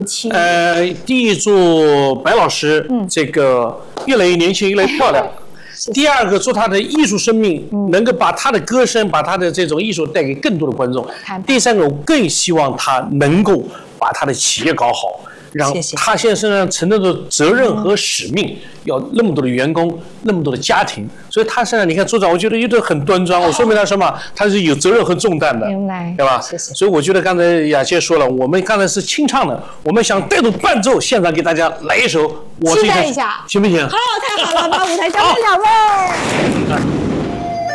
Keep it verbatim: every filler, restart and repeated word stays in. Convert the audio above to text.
呃，第一祝白老师，嗯，这个越来越年轻，越来越漂亮。第二个，祝他的艺术生命能够把他的歌声，把他的这种艺术带给更多的观众。第三个，我更希望他能够把他的企业搞好。让他现在身上承担的责任和使命，要那么多的员工，那么多的家庭，所以他身上你看组长，我觉得有点很端庄，我说明他什么？他是有责任和重担的， 明白， 对吧？ 谢谢。 所以我觉得刚才雅姐说了，我们刚才是清唱的，我们想带动伴奏，现场给大家来一首，我期待一下， 行不行？ 好，太好了，把舞台交给两位。